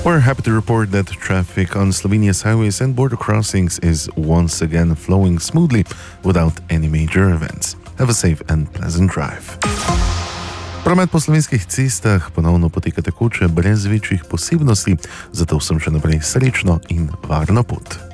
We're happy to report that traffic on Slovenia's highways and border crossings is once again flowing smoothly without any major events. Have a safe and pleasant drive. Promet po slovenskih cestah ponovno poteka tekoče brez večjih posebnosti, zato vsem še naprej srečno in varno pot.